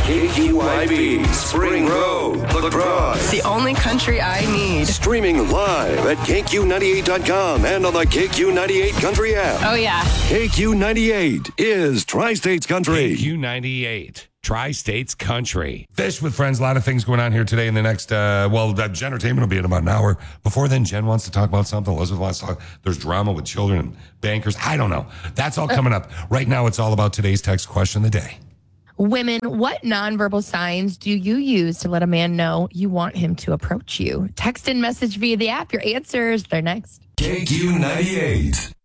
KQIB, Spring Road, La Crosse. The only country I need. Streaming live at KQ98.com and on the KQ98 Country app. Oh, yeah. KQ98 is Tri-States Country. KQ98. Tri-States Country. Fish with Friends. A lot of things going on here today in the next, Jen Entertainment will be in about an hour. Before then, Jen wants to talk about something. Elizabeth wants to talk. There's drama with children and bankers. I don't know. That's all coming up. Right now, it's all about today's text question of the day. Women, what nonverbal signs do you use to let a man know you want him to approach you? Text and message via the app. Your answers, they're next. KQ98.